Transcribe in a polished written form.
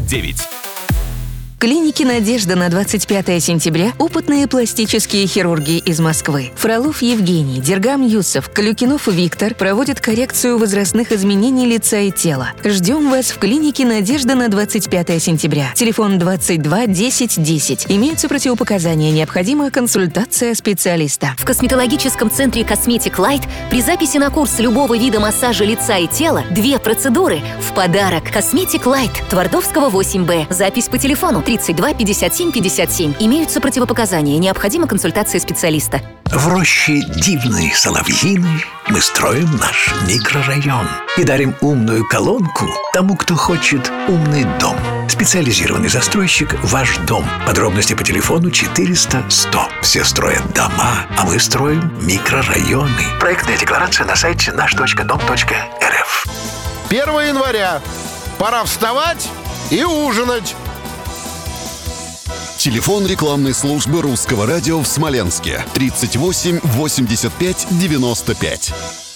9. В клинике «Надежда» на 25 сентября опытные пластические хирурги из Москвы. Фролов Евгений, Дергам Юсов, Клюкинов Виктор проводят коррекцию возрастных изменений лица и тела. Ждем вас в клинике «Надежда» на 25 сентября. Телефон 22 10 10. Имеются противопоказания. Необходима консультация специалиста. В косметологическом центре Cosmetic Light при записи на курс любого вида массажа лица и тела 2 процедуры в подарок. Cosmetic Light, Твардовского, 8Б. Запись по телефону 32 57 57. Имеются противопоказания. Необходима консультация специалиста. В роще дивной соловьиной мы строим наш микрорайон и дарим умную колонку тому, кто хочет умный дом. Специализированный застройщик «Ваш дом». Подробности по телефону 400 100. Все строят дома, а мы строим микрорайоны. Проектная декларация на сайте наш.дом.рф. 1 января. Пора вставать и ужинать. Телефон рекламной службы Русского радио в Смоленске 38 85 95.